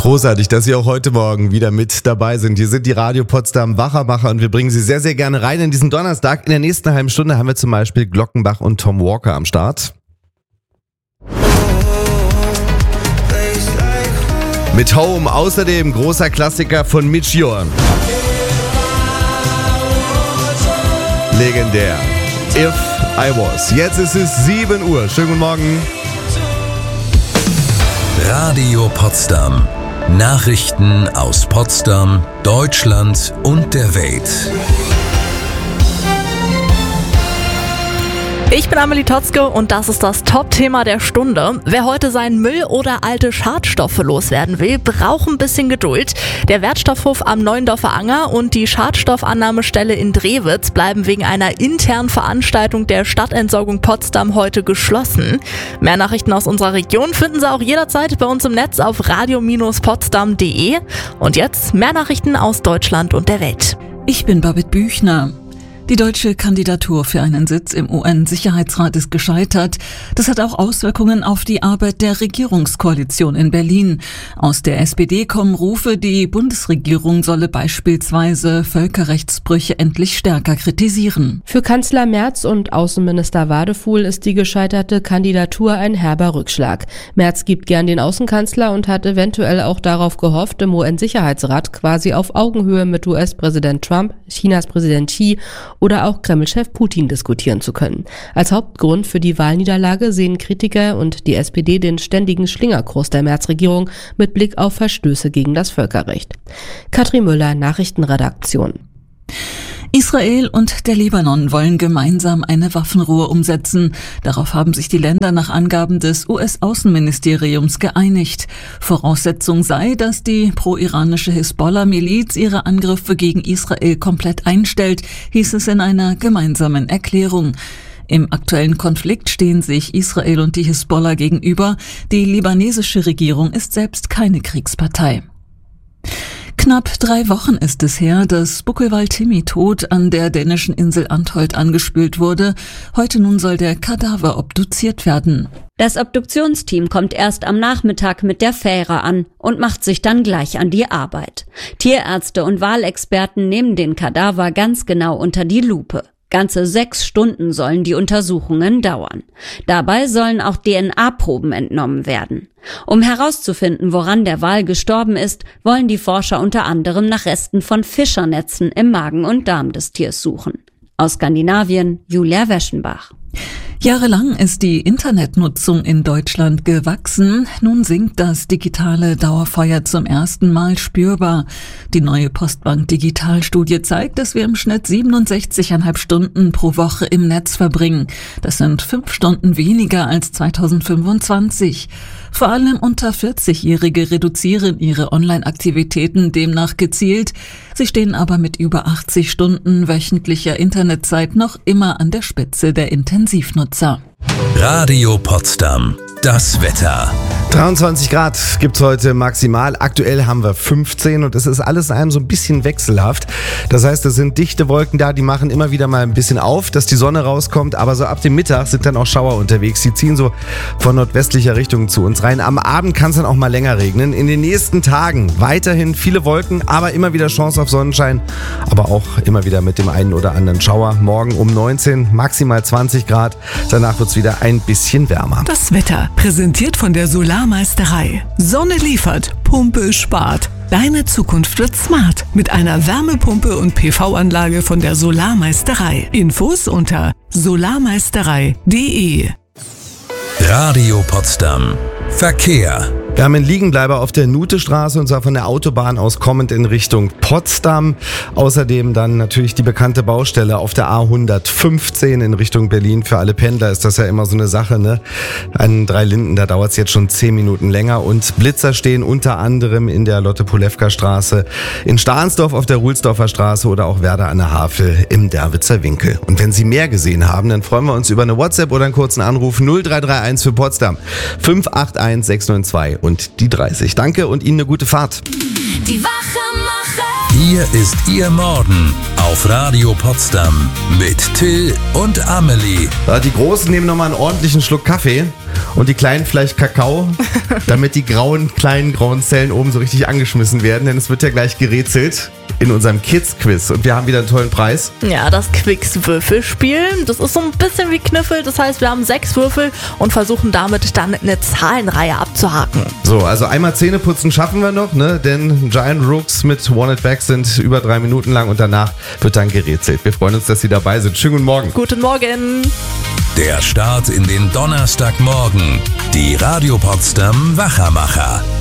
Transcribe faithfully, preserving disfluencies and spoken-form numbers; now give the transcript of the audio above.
Großartig, dass Sie auch heute Morgen wieder mit dabei sind. Hier sind die Radio Potsdam Wachermacher und wir bringen Sie sehr, sehr gerne rein in diesen Donnerstag. In der nächsten halben Stunde haben wir zum Beispiel Glockenbach und Tom Walker am Start. Mit Home, außerdem großer Klassiker von Mitch Joan. Legendär. If I Was. Jetzt ist es sieben Uhr. Schönen guten Morgen. Radio Potsdam. Nachrichten aus Potsdam, Deutschland und der Welt. Ich bin Amelie Totzke und das ist das Top-Thema der Stunde. Wer heute seinen Müll oder alte Schadstoffe loswerden will, braucht ein bisschen Geduld. Der Wertstoffhof am Neuendorfer Anger und die Schadstoffannahmestelle in Drewitz bleiben wegen einer internen Veranstaltung der Stadtentsorgung Potsdam heute geschlossen. Mehr Nachrichten aus unserer Region finden Sie auch jederzeit bei uns im Netz auf radio Bindestrich potsdam punkt de. Und jetzt mehr Nachrichten aus Deutschland und der Welt. Ich bin Babette Büchner. Die deutsche Kandidatur für einen Sitz im U N-Sicherheitsrat ist gescheitert. Das hat auch Auswirkungen auf die Arbeit der Regierungskoalition in Berlin. Aus der S P D kommen Rufe, die Bundesregierung solle beispielsweise Völkerrechtsbrüche endlich stärker kritisieren. Für Kanzler Merz und Außenminister Wadefuhl ist die gescheiterte Kandidatur ein herber Rückschlag. Merz gibt gern den Außenkanzler und hat eventuell auch darauf gehofft, im U N-Sicherheitsrat quasi auf Augenhöhe mit U S-Präsident Trump, Chinas Präsident Xi oder auch Kreml-Chef Putin diskutieren zu können. Als Hauptgrund für die Wahlniederlage sehen Kritiker und die S P D den ständigen Schlingerkurs der Merz-Regierung mit Blick auf Verstöße gegen das Völkerrecht. Katrin Müller, Nachrichtenredaktion. Israel und der Libanon wollen gemeinsam eine Waffenruhe umsetzen. Darauf haben sich die Länder nach Angaben des U S-Außenministeriums geeinigt. Voraussetzung sei, dass die pro-iranische Hisbollah-Miliz ihre Angriffe gegen Israel komplett einstellt, hieß es in einer gemeinsamen Erklärung. Im aktuellen Konflikt stehen sich Israel und die Hisbollah gegenüber. Die libanesische Regierung ist selbst keine Kriegspartei. Knapp drei Wochen ist es her, dass Buckelwald Timmy tot an der dänischen Insel Antholt angespült wurde. Heute nun soll der Kadaver obduziert werden. Das Obduktionsteam kommt erst am Nachmittag mit der Fähre an und macht sich dann gleich an die Arbeit. Tierärzte und Walexperten nehmen den Kadaver ganz genau unter die Lupe. Ganze sechs Stunden sollen die Untersuchungen dauern. Dabei sollen auch D N A-Proben entnommen werden. Um herauszufinden, woran der Wal gestorben ist, wollen die Forscher unter anderem nach Resten von Fischernetzen im Magen und Darm des Tiers suchen. Aus Skandinavien, Julia Weschenbach. Jahrelang ist die Internetnutzung in Deutschland gewachsen. Nun sinkt das digitale Dauerfeuer zum ersten Mal spürbar. Die neue Postbank Digitalstudie zeigt, dass wir im Schnitt siebenundsechzig Komma fünf Stunden pro Woche im Netz verbringen. Das sind fünf Stunden weniger als zweitausendfünfundzwanzig. Vor allem unter vierzigjährige reduzieren ihre Online-Aktivitäten demnach gezielt. Sie stehen aber mit über achtzig Stunden wöchentlicher Internetzeit noch immer an der Spitze der Intensivnutzer. Radio Potsdam. Das Wetter. dreiundzwanzig Grad gibt's heute maximal. Aktuell haben wir fünfzehn und es ist alles in einem so ein bisschen wechselhaft. Das heißt, es sind dichte Wolken da, die machen immer wieder mal ein bisschen auf, dass die Sonne rauskommt. Aber so ab dem Mittag sind dann auch Schauer unterwegs. Die ziehen so von nordwestlicher Richtung zu uns rein. Am Abend kann es dann auch mal länger regnen. In den nächsten Tagen weiterhin viele Wolken, aber immer wieder Chance auf Sonnenschein. Aber auch immer wieder mit dem einen oder anderen Schauer. Morgen um neunzehn, maximal zwanzig Grad. Danach wird's wieder ein bisschen wärmer. Das Wetter präsentiert von der Solarmeisterei. Sonne liefert, Pumpe spart. Deine Zukunft wird smart mit einer Wärmepumpe und P V-Anlage von der Solarmeisterei. Infos unter solarmeisterei punkt de. Radio Potsdam. Verkehr. Wir haben einen Liegenbleiber auf der Nutestraße und zwar von der Autobahn aus kommend in Richtung Potsdam. Außerdem dann natürlich die bekannte Baustelle auf der A hundertfünfzehn in Richtung Berlin. Für alle Pendler ist das ja immer so eine Sache, ne? An Dreilinden, da dauert es jetzt schon zehn Minuten länger. Und Blitzer stehen unter anderem in der Lotte-Polewka-Straße, in Stahnsdorf auf der Ruhlsdorfer Straße oder auch Werder an der Havel im Derwitzer Winkel. Und wenn Sie mehr gesehen haben, dann freuen wir uns über eine WhatsApp oder einen kurzen Anruf null drei drei eins für Potsdam fünf acht eins sechs neun zwei und die dreißig. Danke und Ihnen eine gute Fahrt. Die Wachermacher. Hier ist Ihr Morgen auf Radio Potsdam mit Till und Amelie. Die Großen nehmen nochmal einen ordentlichen Schluck Kaffee und die Kleinen vielleicht Kakao, damit die grauen, kleinen grauen Zellen oben so richtig angeschmissen werden, denn es wird ja gleich gerätselt in unserem Kids-Quiz und wir haben wieder einen tollen Preis. Ja, das Quicks-Würfelspiel, das ist so ein bisschen wie Kniffel, das heißt, wir haben sechs Würfel und versuchen damit dann eine Zahlenreihe abzuhaken. So, also einmal Zähneputzen schaffen wir noch, ne? Denn Giant Rooks mit One It Back sind über drei Minuten lang und danach wird dann gerätselt. Wir freuen uns, dass Sie dabei sind. Schönen guten Morgen. Guten Morgen. Der Start in den Donnerstagmorgen. Die Radio Potsdam Wachermacher.